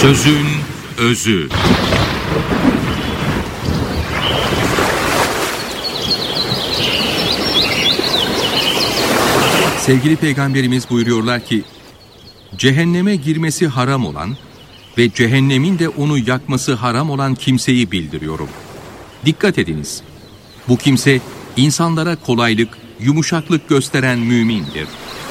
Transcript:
Sözün özü. Sevgili Peygamberimiz buyuruyorlar ki, cehenneme girmesi haram olan ve cehennemin de onu yakması haram olan kimseyi bildiriyorum. Dikkat ediniz, bu kimse insanlara kolaylık, yumuşaklık gösteren mümindir.